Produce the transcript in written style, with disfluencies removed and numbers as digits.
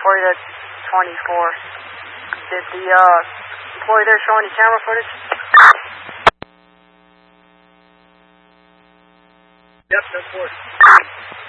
employee that's 24. Did the employee there show any camera footage? Yep, that's 4.